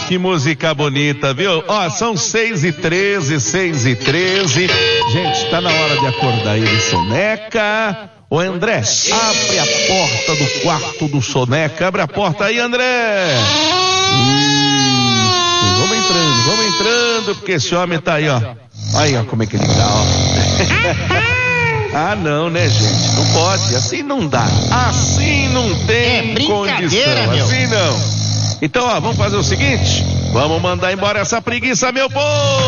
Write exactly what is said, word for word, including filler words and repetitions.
que música bonita, viu? Ó, são seis e treze, seis e treze. Gente, tá na hora de acordar aí do Soneca. Ô André, abre a porta do quarto do Soneca. Abre a porta aí, André. Isso, vamos entrando, vamos entrando, porque esse homem tá aí, ó. Aí, ó, como é que ele tá, ó. Ah, não, né, gente? Não pode, assim não dá. Assim não tem é condição, meu. assim não. Então, ó, vamos fazer o seguinte: vamos mandar embora essa preguiça, meu povo!